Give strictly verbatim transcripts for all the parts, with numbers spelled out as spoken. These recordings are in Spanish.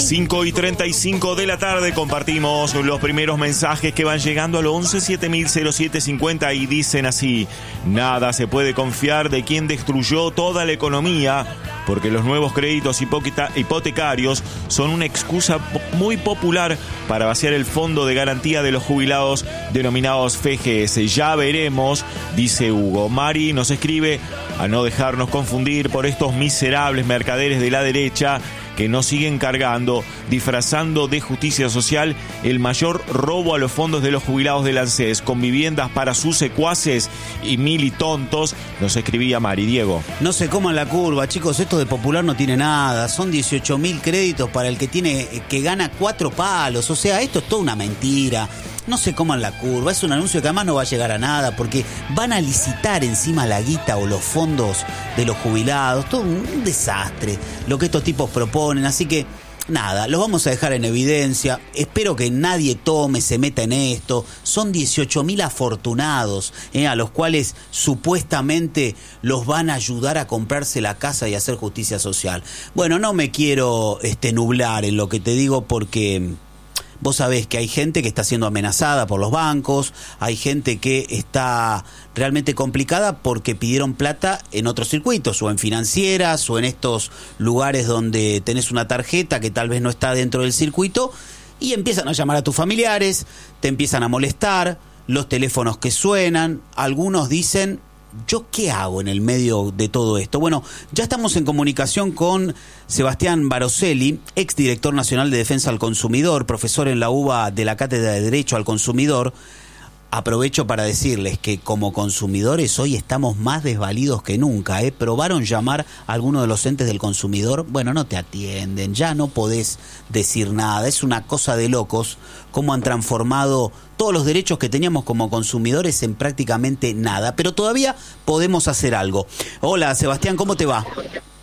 cinco y treinta y cinco de la tarde compartimos los primeros mensajes que van llegando al once siete mil siete cincuenta y dicen así: nada se puede confiar de quien destruyó toda la economía, porque los nuevos créditos hipotecarios son una excusa muy popular para vaciar el fondo de garantía de los jubilados denominados F G S. Ya veremos, dice Hugo. Mari nos escribe: a no dejarnos confundir por estos miserables mercaderes de la derecha que nos siguen cargando, disfrazando de justicia social el mayor robo a los fondos de los jubilados del ANSES, con viviendas para sus secuaces y mil y tontos, nos escribía Mari. Diego. No se coman la curva, chicos, esto de popular no tiene nada, son dieciocho mil créditos para el que tiene, que gana cuatro palos, o sea, esto es toda una mentira. No se coman la curva, es un anuncio que además no va a llegar a nada, porque van a licitar encima la guita o los fondos de los jubilados, todo un desastre lo que estos tipos proponen, así que nada, los vamos a dejar en evidencia. Espero que nadie tome, se meta en esto. Son dieciocho mil afortunados, eh, a los cuales supuestamente los van a ayudar a comprarse la casa y hacer justicia social. Bueno, no me quiero este, nublar en lo que te digo, porque vos sabés que hay gente que está siendo amenazada por los bancos, hay gente que está realmente complicada porque pidieron plata en otros circuitos, o en financieras, o en estos lugares donde tenés una tarjeta que tal vez no está dentro del circuito, y empiezan a llamar a tus familiares, te empiezan a molestar, los teléfonos que suenan, algunos dicen: ¿yo qué hago en el medio de todo esto? Bueno, ya estamos en comunicación con Sebastián Baroselli, exdirector nacional de Defensa al Consumidor, profesor en la UBA de la Cátedra de Derecho al Consumidor. Aprovecho para decirles que como consumidores hoy estamos más desvalidos que nunca, ¿eh? ¿Probaron llamar a alguno de los entes del consumidor? Bueno, no te atienden, ya no podés decir nada, es una cosa de locos cómo han transformado todos los derechos que teníamos como consumidores en prácticamente nada, pero todavía podemos hacer algo. Hola, Sebastián, ¿cómo te va?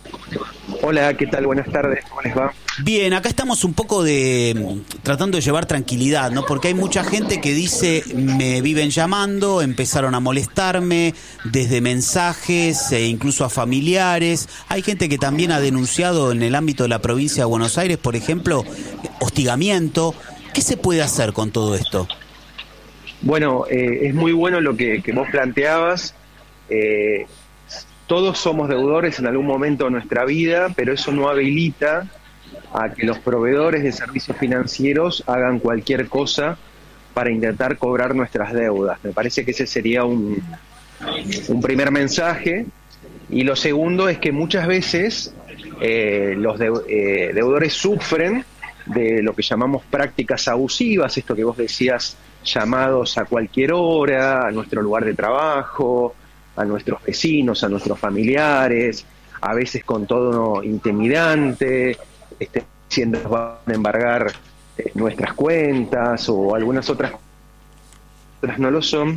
Hola, ¿qué tal? Buenas tardes, ¿cómo les va? Bien, acá estamos un poco de tratando de llevar tranquilidad, ¿no? Porque hay mucha gente que dice: me viven llamando, empezaron a molestarme, desde mensajes e incluso a familiares. Hay gente que también ha denunciado en el ámbito de la provincia de Buenos Aires, por ejemplo, hostigamiento. ¿Qué se puede hacer con todo esto? Bueno, eh, es muy bueno lo que, que vos planteabas. Eh, todos somos deudores en algún momento de nuestra vida, pero eso no habilita a que los proveedores de servicios financieros hagan cualquier cosa para intentar cobrar nuestras deudas. Me parece que ese sería un, un primer mensaje. Y lo segundo es que muchas veces eh, los de, eh, deudores sufren de lo que llamamos prácticas abusivas, esto que vos decías, llamados a cualquier hora, a nuestro lugar de trabajo, a nuestros vecinos, a nuestros familiares, a veces con tono intimidante, este, diciendo que van a embargar eh, nuestras cuentas, o algunas otras, otras no lo son,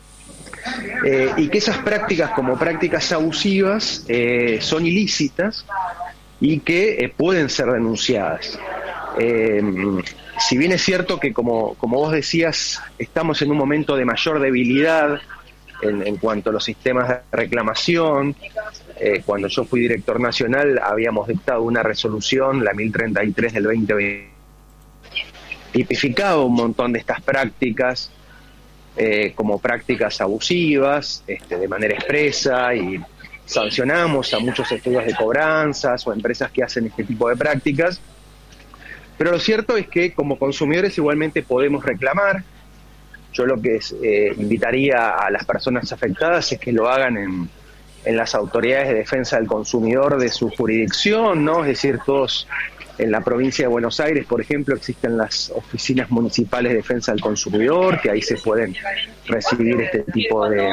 eh, y que esas prácticas como prácticas abusivas eh, son ilícitas y que eh, pueden ser denunciadas. Eh, si bien es cierto que, como, como vos decías, estamos en un momento de mayor debilidad en, en cuanto a los sistemas de reclamación, eh, cuando yo fui director nacional habíamos dictado una resolución, la mil treinta y tres del veinte veinte, tipificaba un montón de estas prácticas eh, como prácticas abusivas, este, de manera expresa, y sancionamos a muchos estudios de cobranzas o empresas que hacen este tipo de prácticas. Pero lo cierto es que como consumidores igualmente podemos reclamar. Yo lo que es, eh, invitaría a las personas afectadas es que lo hagan en, en las autoridades de defensa del consumidor de su jurisdicción, ¿no? Es decir, todos en la provincia de Buenos Aires, por ejemplo, existen las oficinas municipales de defensa del consumidor, que ahí se pueden recibir este tipo de,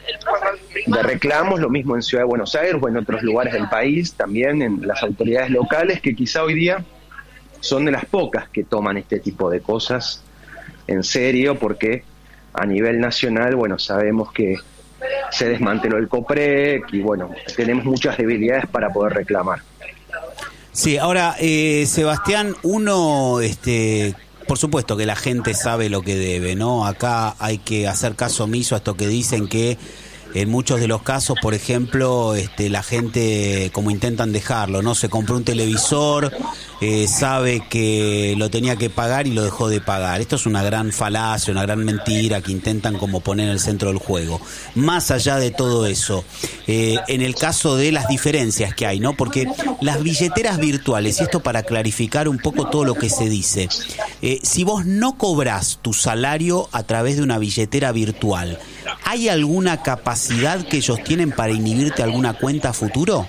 de reclamos. Lo mismo en Ciudad de Buenos Aires o en otros lugares del país, también en las autoridades locales, que quizá hoy día son de las pocas que toman este tipo de cosas en serio, porque a nivel nacional, bueno, sabemos que se desmanteló el COPREC y, bueno, tenemos muchas debilidades para poder reclamar. Sí, ahora, eh, Sebastián, uno, este, por supuesto que la gente sabe lo que debe, ¿no? Acá hay que hacer caso omiso a esto que dicen que en muchos de los casos, por ejemplo, este, la gente, como intentan dejarlo, ¿no? Se compró un televisor, eh, sabe que lo tenía que pagar y lo dejó de pagar. Esto es una gran falacia, una gran mentira que intentan como poner en el centro del juego. Más allá de todo eso, eh, en el caso de las diferencias que hay, ¿no? Porque las billeteras virtuales, y esto para clarificar un poco todo lo que se dice, eh, si vos no cobrás tu salario a través de una billetera virtual, ¿hay alguna capacidad que ellos tienen para inhibirte alguna cuenta a futuro?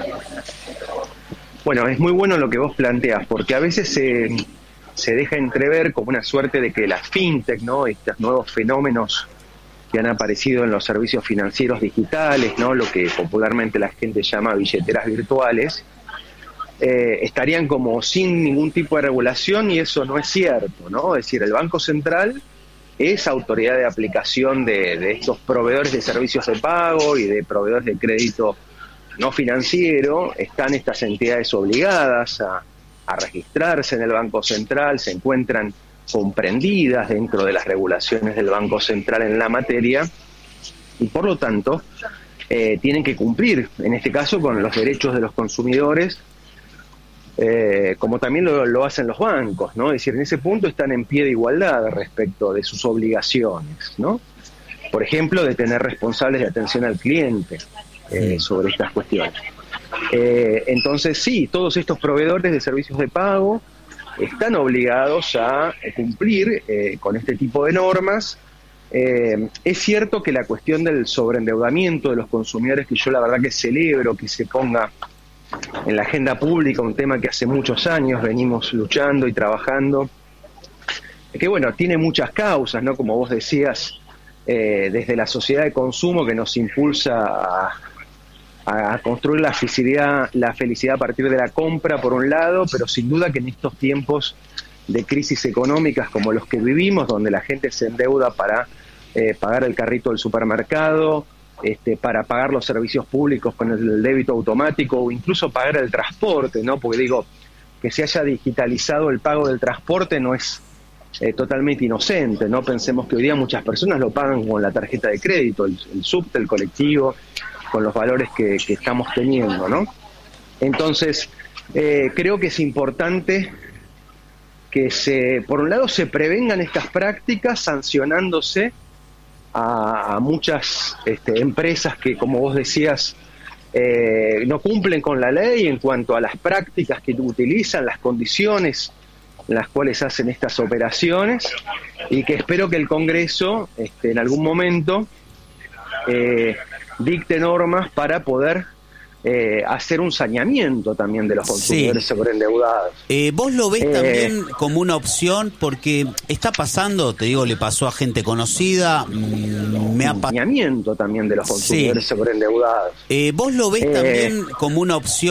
Bueno, es muy bueno lo que vos planteás, porque a veces se, se deja entrever como una suerte de que las fintech, ¿no? Estos nuevos fenómenos que han aparecido en los servicios financieros digitales, ¿no? Lo que popularmente la gente llama billeteras virtuales, eh, estarían como sin ningún tipo de regulación, y eso no es cierto, ¿no? Es decir, el Banco Central es autoridad de aplicación de, de estos proveedores de servicios de pago y de proveedores de crédito no financiero. Están estas entidades obligadas a, a registrarse en el Banco Central, se encuentran comprendidas dentro de las regulaciones del Banco Central en la materia, y por lo tanto eh, tienen que cumplir, en este caso, con los derechos de los consumidores, eh, como también lo, lo hacen los bancos, ¿no? Es decir, en ese punto están en pie de igualdad respecto de sus obligaciones, ¿no? Por ejemplo, de tener responsables de atención al cliente eh, sobre estas cuestiones. Eh, entonces, sí, todos estos proveedores de servicios de pago están obligados a cumplir eh, con este tipo de normas. Eh, es cierto que la cuestión del sobreendeudamiento de los consumidores, que yo la verdad que celebro que se ponga en la agenda pública, un tema que hace muchos años venimos luchando y trabajando, que bueno, tiene muchas causas, ¿no? Como vos decías, eh, desde la sociedad de consumo que nos impulsa a, a construir la felicidad, la felicidad a partir de la compra, por un lado, pero sin duda que en estos tiempos de crisis económicas como los que vivimos, donde la gente se endeuda para eh, pagar el carrito del supermercado, este, para pagar los servicios públicos con el débito automático, o incluso pagar el transporte, ¿no? Porque digo, que se haya digitalizado el pago del transporte no es eh, totalmente inocente, ¿no? Pensemos que hoy día muchas personas lo pagan con la tarjeta de crédito, el, el subte, el colectivo, con los valores que, que estamos teniendo, ¿no? Entonces, eh, creo que es importante que se, por un lado, se prevengan estas prácticas sancionándose a, a muchas este, empresas que, como vos decías, eh, no cumplen con la ley en cuanto a las prácticas que utilizan, las condiciones en las cuales hacen estas operaciones, y que espero que el Congreso, este, en algún momento, eh, dicte normas para poder eh, hacer un saneamiento también de los consumidores, sí, sobreendeudados. Eh, ¿Vos lo ves eh, también como una opción? Porque está pasando, te digo, le pasó a gente conocida, mmm, me ha pasado... Saneamiento también de los consumidores, sí, sobreendeudados. Eh, ¿Vos lo ves eh, también como una opción?